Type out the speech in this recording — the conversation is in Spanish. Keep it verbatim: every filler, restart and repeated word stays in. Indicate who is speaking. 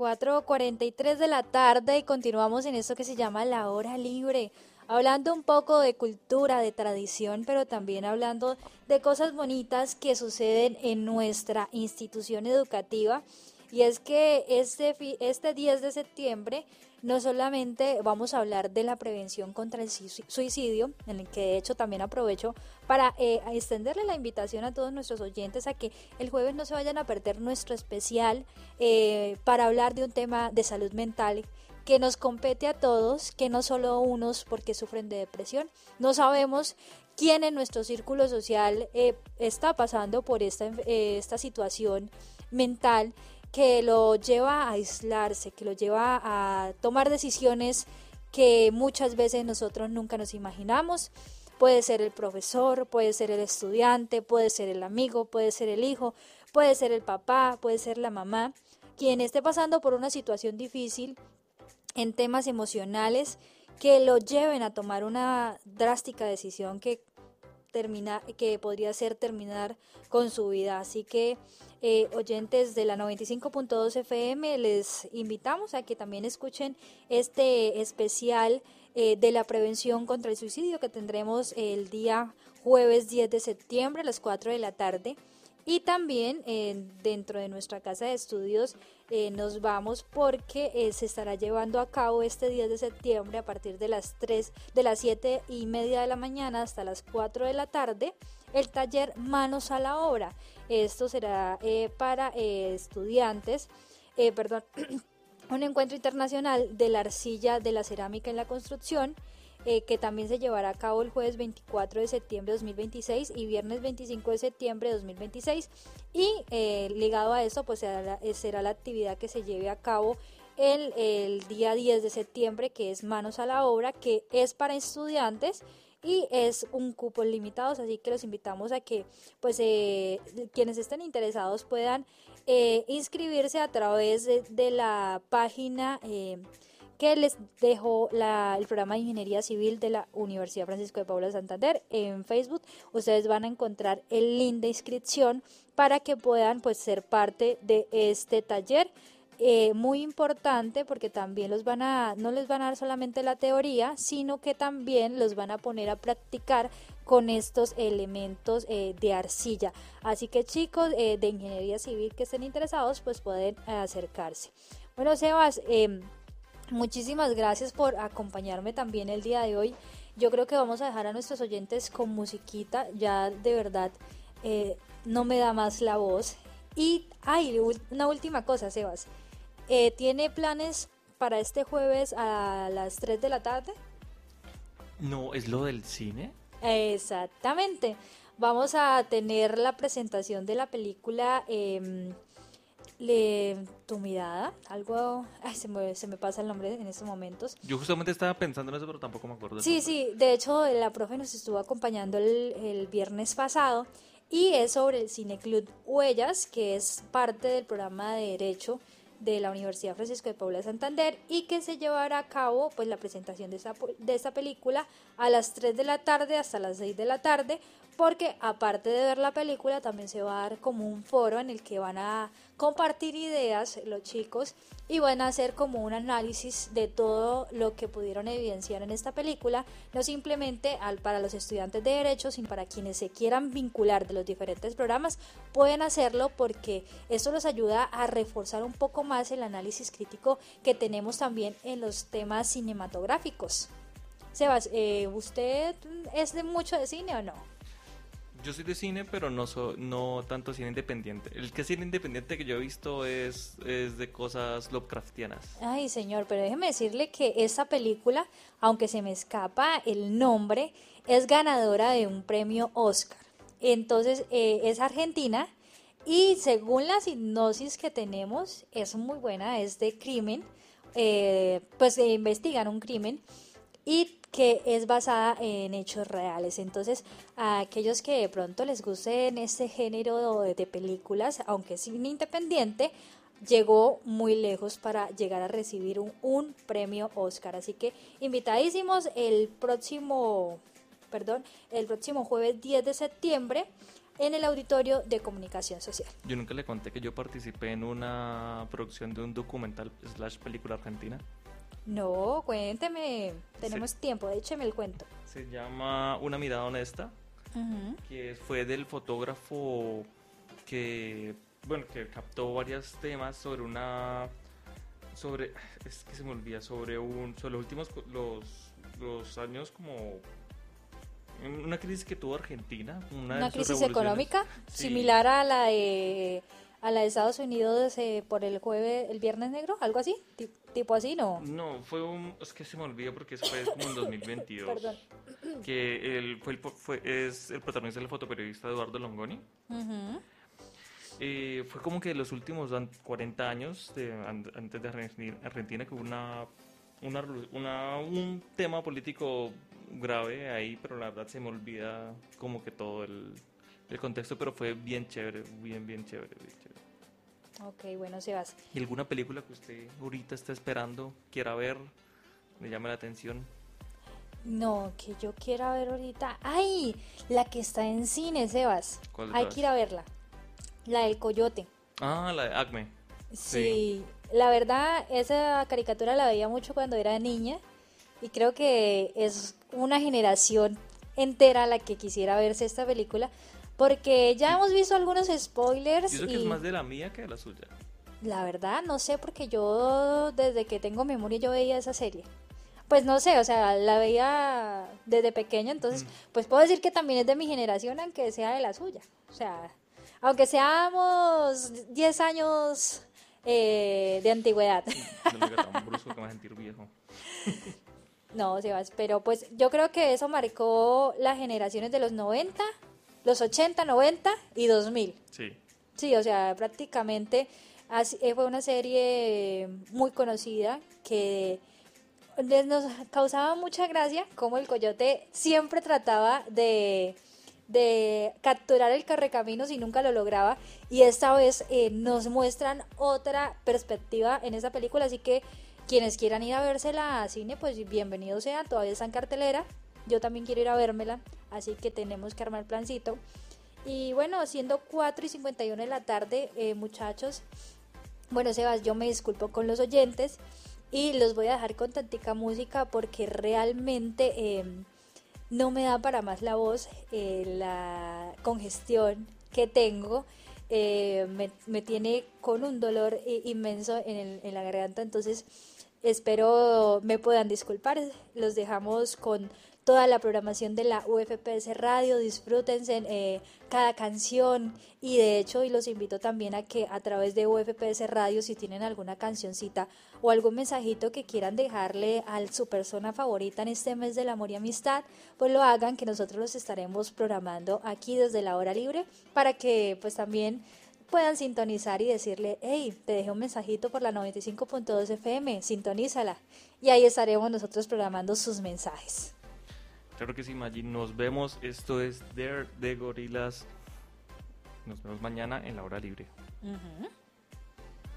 Speaker 1: cuatro cuarenta y tres de la tarde y continuamos en esto que se llama La Hora Libre, hablando un poco de cultura, de tradición, pero también hablando de cosas bonitas que suceden en nuestra institución educativa. Y es que este, fi- este diez de septiembre no solamente vamos a hablar de la prevención contra el sui- suicidio, en el que de hecho también aprovecho para eh, extenderle la invitación a todos nuestros oyentes a que el jueves no se vayan a perder nuestro especial eh, para hablar de un tema de salud mental que nos compete a todos, que no solo unos porque sufren de depresión. No sabemos quién en nuestro círculo social eh, está pasando por esta, eh, esta situación mental que lo lleva a aislarse, que lo lleva a tomar decisiones que muchas veces nosotros nunca nos imaginamos. Puede ser el profesor, puede ser el estudiante, puede ser el amigo, puede ser el hijo, puede ser el papá, puede ser la mamá, quien esté pasando por una situación difícil en temas emocionales que lo lleven a tomar una drástica decisión que termina, que podría ser terminar con su vida. Así que eh, oyentes de la noventa y cinco punto dos F M, les invitamos a que también escuchen este especial eh, de la prevención contra el suicidio que tendremos el día jueves diez de septiembre a las cuatro de la tarde. Y también eh, dentro de nuestra casa de estudios eh, nos vamos porque eh, se estará llevando a cabo este diez de septiembre a partir de las tres, de las siete y media de la mañana hasta las cuatro de la tarde, el taller Manos a la Obra. Esto será eh, para eh, estudiantes, eh, perdón, un encuentro internacional de la arcilla, de la cerámica en la construcción, eh, que también se llevará a cabo el jueves veinticuatro de septiembre de dos mil veintiséis y viernes veinticinco de septiembre de dos mil veintiséis. Y eh, ligado a esto, pues será la, eh, será la actividad que se lleve a cabo el, el día diez de septiembre, que es Manos a la Obra, que es para estudiantes y es un cupo limitado, así que los invitamos a que pues eh, quienes estén interesados puedan eh, inscribirse a través de, de la página eh, que les dejo la, el programa de Ingeniería Civil de la Universidad Francisco de Paula de Santander en Facebook. Ustedes van a encontrar el link de inscripción para que puedan pues ser parte de este taller. Eh, muy importante porque también los van a, no les van a dar solamente la teoría, sino que también los van a poner a practicar con estos elementos eh, de arcilla. Así que chicos eh, de Ingeniería Civil que estén interesados pues pueden eh, acercarse. Bueno, Sebas, eh, muchísimas gracias por acompañarme también el día de hoy. Yo creo que vamos a dejar a nuestros oyentes con musiquita, ya de verdad eh, no me da más la voz. Y, ay, una última cosa, Sebas. Eh, ¿Tiene planes para este jueves a las tres de la tarde?
Speaker 2: No, es lo del cine.
Speaker 1: Exactamente. Vamos a tener la presentación de la película eh, Le, Tu mirada, algo, ay, se me, se me pasa el nombre en estos momentos.
Speaker 2: Yo justamente estaba pensando en eso, pero tampoco me acuerdo del
Speaker 1: Sí,
Speaker 2: nombre.
Speaker 1: sí, de hecho la profe nos estuvo acompañando el, el viernes pasado y es sobre el Cineclub Huellas, que es parte del programa de Derecho de la Universidad Francisco de Paula de Santander y que se llevará a cabo pues la presentación de esta, de esta película a las tres de la tarde hasta las seis de la tarde, porque aparte de ver la película también se va a dar como un foro en el que van a compartir ideas los chicos y van a hacer como un análisis de todo lo que pudieron evidenciar en esta película, no simplemente al, para los estudiantes de Derecho, sino para quienes se quieran vincular de los diferentes programas, pueden hacerlo porque esto los ayuda a reforzar un poco más el análisis crítico que tenemos también en los temas cinematográficos. Sebas, eh, ¿usted es de mucho de cine o no?
Speaker 2: Yo soy de cine, pero no so, no tanto cine independiente. El que cine independiente que yo he visto es, es de cosas Lovecraftianas.
Speaker 1: Ay, señor, pero déjeme decirle que esta película, aunque se me escapa el nombre, es ganadora de un premio Oscar. Entonces, eh, es argentina y según la sinopsis que tenemos, es muy buena, es de crimen, eh, pues eh, investigan un crimen y que es basada en hechos reales. Entonces, a aquellos que de pronto les gusten este género de, de películas, aunque es cine independiente, llegó muy lejos para llegar a recibir un, un premio Oscar. Así que invitadísimos el próximo, perdón, el próximo jueves diez de septiembre en el Auditorio de Comunicación Social.
Speaker 2: Yo nunca le conté que yo participé en una producción de un documental slash película argentina.
Speaker 1: No, cuénteme, tenemos sí. tiempo, écheme el cuento.
Speaker 2: Se llama Una mirada honesta, uh-huh. que fue del fotógrafo que, bueno, que captó varios temas sobre una, sobre, es que se me olvida, sobre un, sobre los últimos, los, los años como, una crisis que tuvo Argentina. Una,
Speaker 1: una crisis económica, sí. similar a la de... a la de Estados Unidos eh, por el jueves, el Viernes Negro, algo así, T- tipo así, ¿no?
Speaker 2: No, fue un, es que se me olvidó porque fue como en dos mil veintidós. Perdón. Que él fue el, fue, es el protagonista del fotoperiodista Eduardo Longoni. Uh-huh. Eh, fue como que de los últimos cuarenta años, de, antes de Argentina, que hubo una, una, una, un tema político grave ahí, pero la verdad se me olvida como que todo el... el contexto, pero fue bien chévere, bien, bien chévere, bien chévere.
Speaker 1: Ok, bueno, Sebas.
Speaker 2: ¿Y alguna película que usted ahorita está esperando, quiera ver, le llame la atención?
Speaker 1: No, que yo quiera ver ahorita. ¡Ay! La que está en cine, Sebas.
Speaker 2: ¿Cuál de
Speaker 1: Hay
Speaker 2: todas?
Speaker 1: que ir a verla. La del Coyote.
Speaker 2: Ah, la de Acme.
Speaker 1: Sí, sí, la verdad, esa caricatura la veía mucho cuando era niña y creo que es una generación entera la que quisiera verse esta película. Porque ya sí. hemos visto algunos spoilers.
Speaker 2: Y eso que y... es más de la mía que de la suya.
Speaker 1: La verdad, no sé, porque yo desde que tengo memoria yo veía esa serie. Pues no sé, o sea, la veía desde pequeña, entonces, mm. pues puedo decir que también es de mi generación, aunque sea de la suya. O sea, aunque seamos diez años eh, de antigüedad.
Speaker 2: No me diga tan brusco que me va a sentir viejo.
Speaker 1: No, Sebas, pero pues yo creo que eso marcó las generaciones de los noventa, los ochenta, noventa y dos mil.
Speaker 2: Sí.
Speaker 1: Sí, o sea, prácticamente así, fue una serie muy conocida que nos causaba mucha gracia como el Coyote siempre trataba de, de capturar el correcaminos y nunca lo lograba. Y esta vez eh, nos muestran otra perspectiva en esa película, así que quienes quieran ir a vérsela a cine, pues bienvenidos sean, todavía está en cartelera. Yo también quiero ir a vérmela, así que tenemos que armar plancito. Y bueno, siendo cuatro y cincuenta y uno de la tarde, eh, muchachos, bueno, Sebas, yo me disculpo con los oyentes y los voy a dejar con tantica música porque realmente eh, no me da para más la voz, eh, la congestión que tengo eh, me, me tiene con un dolor inmenso en, el, en la garganta, entonces espero me puedan disculpar. Los dejamos con toda la programación de la U F P S Radio, disfrútense eh, cada canción y de hecho y los invito también a que a través de U F P S Radio, si tienen alguna cancioncita o algún mensajito que quieran dejarle a su persona favorita en este mes del amor y amistad, pues lo hagan, que nosotros los estaremos programando aquí desde la hora libre para que pues también puedan sintonizar y decirle, hey, te dejé un mensajito por la noventa y cinco punto dos F M, sintonízala y ahí estaremos nosotros programando sus mensajes.
Speaker 2: Claro que sí, Maggi. Nos vemos. Esto es Dare de Gorilas. Nos vemos mañana en la hora libre. Uh-huh.